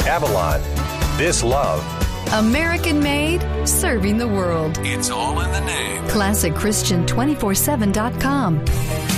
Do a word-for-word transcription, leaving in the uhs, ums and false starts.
Avalon. This love. American made, serving the world. It's all in the name. classic christian two forty-seven dot com.